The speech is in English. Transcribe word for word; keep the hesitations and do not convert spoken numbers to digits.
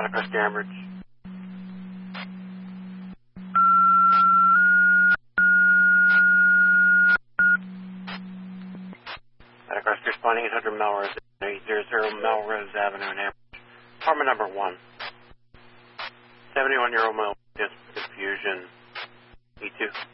Across Cambridge. Across responding eight hundred Melrose, eight hundred Melrose Avenue in Amherst. Apartment number one. seventy-one-year-old male with confusion. E two.